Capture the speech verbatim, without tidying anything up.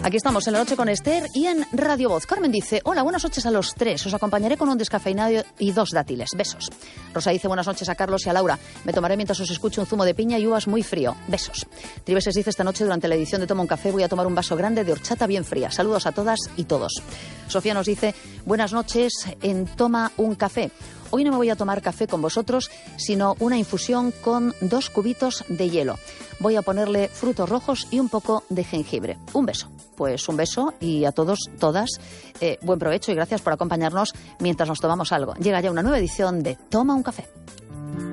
Aquí estamos en La Noche con Esther y en Radio Voz. Carmen dice, hola, buenas noches a los tres. Os acompañaré con un descafeinado y dos dátiles. Besos. Rosa dice, buenas noches a Carlos y a Laura. Me tomaré mientras os escucho un zumo de piña y uvas muy frío. Besos. Tribeses dice, esta noche durante la edición de Toma un Café voy a tomar un vaso grande de horchata bien fría. Saludos a todas y todos. Sofía nos dice, buenas noches en Toma un Café. Hoy no me voy a tomar café con vosotros, sino una infusión con dos cubitos de hielo. Voy a ponerle frutos rojos y un poco de jengibre. Un beso. Pues un beso y a todos, todas, eh, buen provecho y gracias por acompañarnos mientras nos tomamos algo. Llega ya una nueva edición de Toma un Café.